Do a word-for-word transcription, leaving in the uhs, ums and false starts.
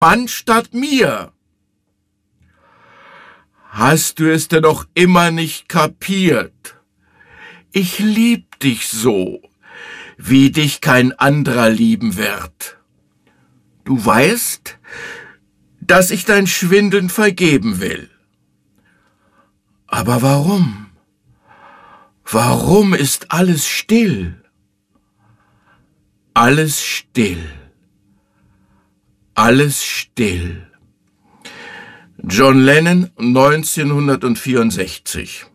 Mann statt mir. Hast du es denn noch immer nicht kapiert? Ich lieb dich so, wie dich kein anderer lieben wird. Du weißt, dass ich dein Schwindeln vergeben will. Aber warum? Warum ist alles still? Alles still. Alles still. John Lennon, neunzehnhundertvierundsechzig.